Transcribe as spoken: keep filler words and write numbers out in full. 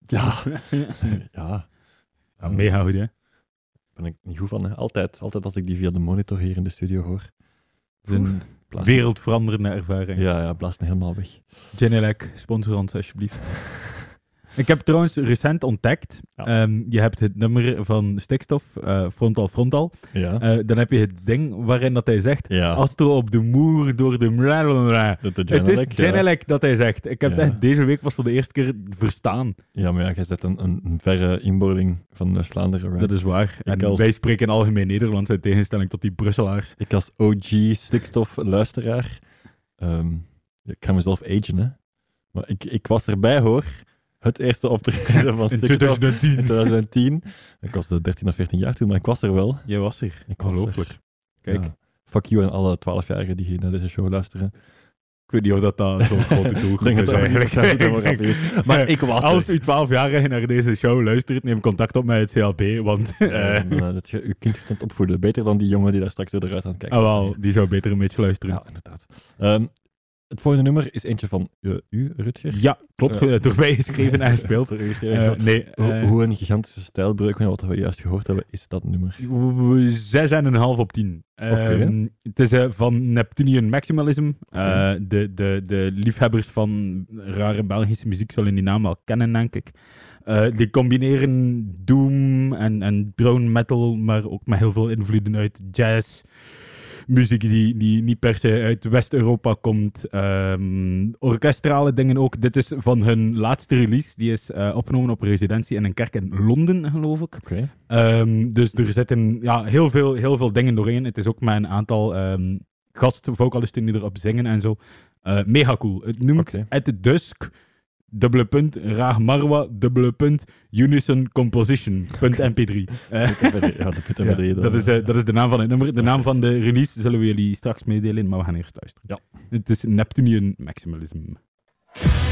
Ja. ja. Ja, mega goed, hè? Daar ben ik niet goed van. Hè. Altijd, altijd als ik die via de monitor hier in de studio hoor. Het is een Blaas- wereldveranderende ervaring. Ja, ja, blaast me helemaal weg. Genelec, sponsor ons alsjeblieft. Ik heb trouwens recent ontdekt, Ja. um, je hebt het nummer van Stikstof, uh, Frontal Frontal. Ja. Uh, dan heb je het ding waarin dat hij zegt, ja. Astro op de moer door de... De, de Het Genelec, is Genelec ja. dat hij zegt. Ik heb Ja. het echt deze week pas voor de eerste keer verstaan. Ja, maar ja, jij zet een, een, een verre inboorling van West-Vlaanderen. Right? Dat is waar. En als... wij spreken algemeen Nederlands in tegenstelling tot die Brusselaars. Ik als O G stikstof-luisteraar, um, ik ga mezelf agen, hè. Maar ik, ik was erbij, hoor. Het eerste optreden van Stikstof in twintig tien. in twintig tien. Ik was dertien of veertien jaar toen, maar ik was er wel. Jij was er. Ik was Ongelooflijk. er. Kijk. Ja. Fuck you en alle twaalfjarigen die naar deze show luisteren. Ik weet niet of dat, dat zo'n grote doelgroep Denk is dat dat eigenlijk. niet is. Maar ik was Als er. u twaalfjarige naar deze show luistert, neem contact op met het C L P, want... Uh, ja, dan, dat je uw kind kunt opvoeden. Beter dan die jongen die daar straks door eruit aan het kijken ah, is. wel, die zou beter een beetje luisteren. Ja, inderdaad. Um, het volgende nummer is eentje van uh, u, Rutger. Ja, klopt. Uh, door mij geschreven en gespeeld. Uh, nee, uh, hoe, hoe een gigantische stijlbreuk, met wat we juist gehoord hebben, is dat nummer? Zes en een half op tien. Okay. Um, het is uh, van Neptunian Maximalism. Okay. Uh, de, de, de liefhebbers van rare Belgische muziek zullen die naam wel kennen, denk ik. Uh, die combineren doom en, en drone metal, maar ook met heel veel invloeden uit jazz. Muziek die, die niet per se uit West-Europa komt. Um, orkestrale dingen ook. Dit is van hun laatste release. Die is uh, opgenomen op residentie in een kerk in Londen, geloof ik. Okay. Um, dus er zitten ja, heel, veel, heel veel dingen doorheen. Het is ook met een aantal um, gastvocalisten die erop zingen en zo. Uh, mega cool. Het noemt okay. At the Dusk, dubbele punt, Raag Marwa, dubbele punt, Unison Composition, punt M P drie. Uh, ja, de punt M P drie. ja, dat, is, uh, dat is de naam van het nummer. De naam van de release zullen we jullie straks meedelen, maar we gaan eerst luisteren. Ja. Het is Neptunian Maximalism.